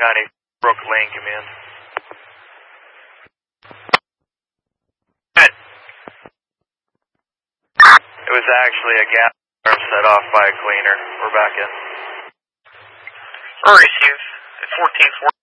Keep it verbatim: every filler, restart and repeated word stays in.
County, Brook Lane Command. It was actually a gas alarm set off by a cleaner. We're back in. Receive at fourteen four.